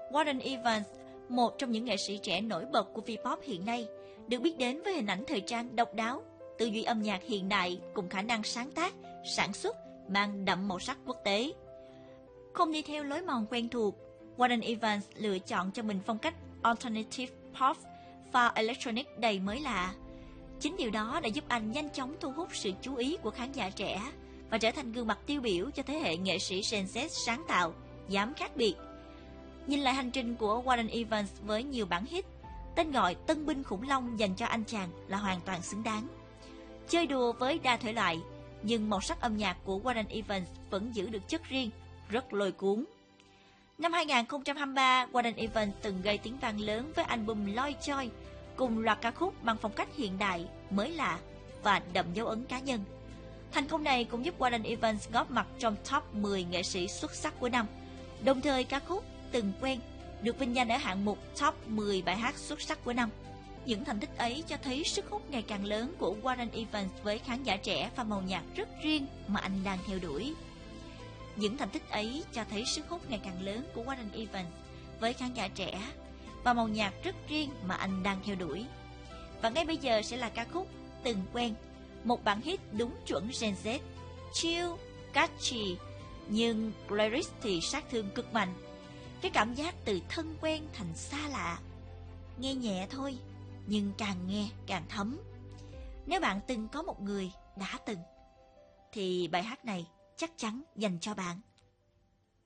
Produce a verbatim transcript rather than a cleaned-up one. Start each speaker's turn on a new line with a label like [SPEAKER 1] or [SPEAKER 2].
[SPEAKER 1] Warren Evans, một trong những nghệ sĩ trẻ nổi bật của V-pop hiện nay, được biết đến với hình ảnh thời trang độc đáo, tư duy âm nhạc hiện đại cùng khả năng sáng tác, sản xuất mang đậm màu sắc quốc tế. Không đi theo lối mòn quen thuộc, Warren Evans lựa chọn cho mình phong cách alternative pop pha electronic đầy mới lạ. Chính điều đó đã giúp anh nhanh chóng thu hút sự chú ý của khán giả trẻ và trở thành gương mặt tiêu biểu cho thế hệ nghệ sĩ Gen Z sáng tạo, dám khác biệt. Nhìn lại hành trình của Warren Evans với nhiều bản hit, tên gọi tân binh khủng long dành cho anh chàng là hoàn toàn xứng đáng. Chơi đùa với đa thể loại, nhưng màu sắc âm nhạc của Warren Evans vẫn giữ được chất riêng, rất lôi cuốn. Năm hai không hai ba, Warren Evans từng gây tiếng vang lớn với album Lovejoy, cùng loạt ca khúc mang phong cách hiện đại, mới lạ và đậm dấu ấn cá nhân. Thành công này cũng giúp Warren Evans góp mặt trong top mười nghệ sĩ xuất sắc của năm. Đồng thời ca khúc Từng Quen được vinh danh ở hạng mục top mười bài hát xuất sắc của năm. Những thành tích ấy cho thấy sức hút ngày càng lớn của Warren Evans với khán giả trẻ và màu nhạc rất riêng mà anh đang theo đuổi. Những thành tích ấy cho thấy sức hút ngày càng lớn của Warren Evans với khán giả trẻ và màu nhạc rất riêng mà anh đang theo đuổi. Và ngay bây giờ sẽ là ca khúc Từng Quen, một bản hit đúng chuẩn Gen Z, chill, catchy, nhưng lyrics thì sát thương cực mạnh. Cái cảm giác từ thân quen thành xa lạ. Nghe nhẹ thôi, nhưng càng nghe càng thấm. Nếu bạn từng có một người đã từng, thì bài hát này chắc chắn dành cho bạn.